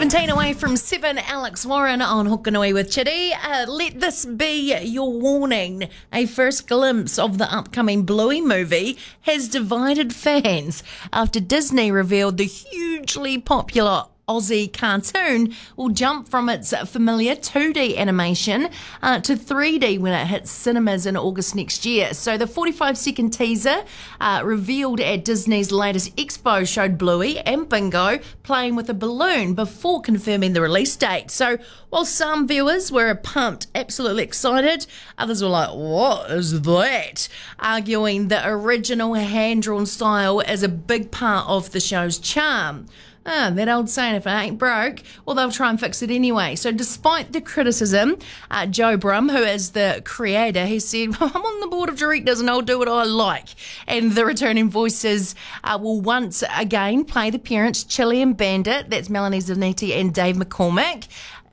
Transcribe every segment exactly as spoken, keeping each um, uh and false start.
seventeen away from seven, Alex Warren on Hokanui with Chitty. Uh, let this be your warning. A first glimpse of the upcoming Bluey movie has divided fans after Disney revealed the hugely popular Aussie cartoon will jump from its familiar two D animation uh, to three D when it hits cinemas in August next year. So the forty-five second teaser uh, revealed at Disney's latest expo showed Bluey and Bingo playing with a balloon before confirming the release date. So while some viewers were pumped, absolutely excited, others were like, what is that? Arguing the original hand-drawn style is a big part of the show's charm. Ah, that old saying, if it ain't broke, well, they'll try and fix it anyway. So despite the criticism, uh, Joe Brumm, who is the creator, he said, I'm on the board of directors and I'll do what I like. And the returning voices uh, will once again play the parents, Chili and Bandit, that's Melanie Zanetti and Dave McCormick.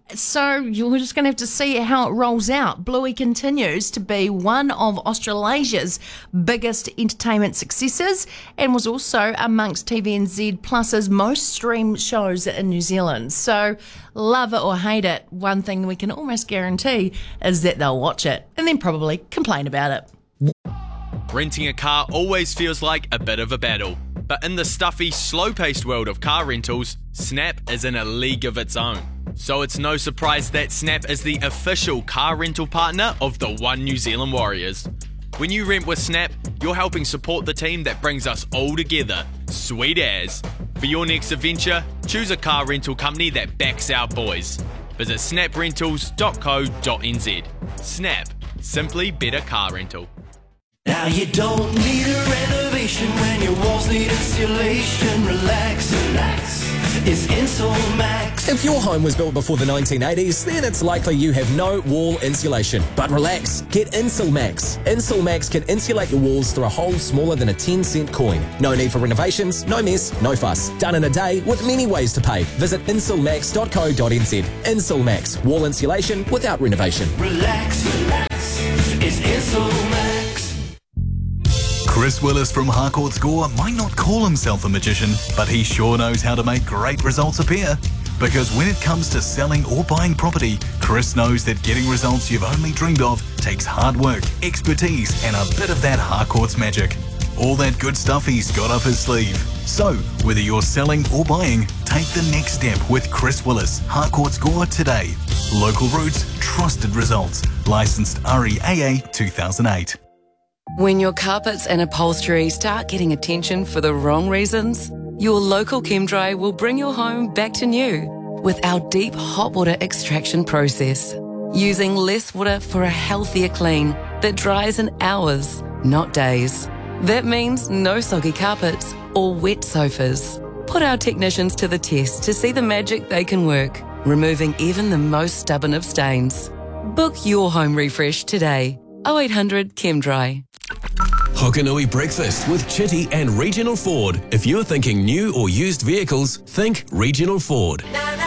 So you're just going to have to see how it rolls out. Bluey continues to be one of Australasia's biggest entertainment successes and was also amongst T V N Z Plus's most streamed shows in New Zealand. So love it or hate it, one thing we can almost guarantee is that they'll watch it and then probably complain about it. Renting a car always feels like a bit of a battle. But in the stuffy, slow-paced world of car rentals, Snap is in a league of its own. So it's no surprise that Snap is the official car rental partner of the One New Zealand Warriors. When you rent with Snap, you're helping support the team that brings us all together. Sweet as. For your next adventure, choose a car rental company that backs our boys. Visit snap rentals dot co dot n z. Snap. Simply better car rental. Now you don't need a renovation when your walls need insulation. Relax, relax. It's Insulmax. If your home was built before the nineteen eighties, then it's likely you have no wall insulation. But relax, get Insulmax. Insulmax can insulate your walls through a hole smaller than a ten cent coin. No need for renovations, no mess, no fuss. Done in a day with many ways to pay. Visit insulmax dot co dot n z. Insulmax, wall insulation without renovation. Relax, relax. It's Insulmax. Chris Willis from Harcourt Score might not call himself a magician, but he sure knows how to make great results appear. Because when it comes to selling or buying property, Chris knows that getting results you've only dreamed of takes hard work, expertise, and a bit of that Harcourt's magic. All that good stuff he's got up his sleeve. So, whether you're selling or buying, take the next step with Chris Willis, Harcourt Score today. Local roots, trusted results. Licensed R E A A two thousand eight. When your carpets and upholstery start getting attention for the wrong reasons, your local ChemDry will bring your home back to new with our deep hot water extraction process. Using less water for a healthier clean that dries in hours, not days. That means no soggy carpets or wet sofas. Put our technicians to the test to see the magic they can work, removing even the most stubborn of stains. Book your home refresh today. oh eight hundred ChemDry. Hokanui Breakfast with Chitty and Regional Ford. If you're thinking new or used vehicles, think Regional Ford.